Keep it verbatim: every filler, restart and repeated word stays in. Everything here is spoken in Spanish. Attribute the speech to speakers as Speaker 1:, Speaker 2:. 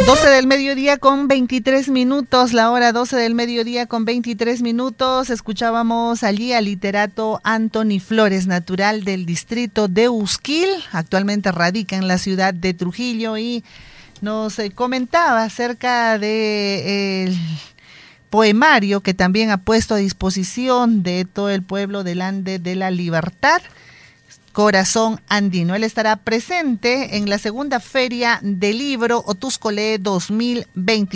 Speaker 1: doce del mediodía con veintitrés minutos, la hora doce del mediodía con veintitrés minutos. Escuchábamos allí al literato Anthony Flores, natural del distrito de Usquil, actualmente radica en la ciudad de Trujillo, y nos eh, comentaba acerca de eh, el poemario que también ha puesto a disposición de todo el pueblo del Ande de la Libertad, Corazón Andino. Él estará presente en la segunda feria del libro Otuscolé dos mil veinte.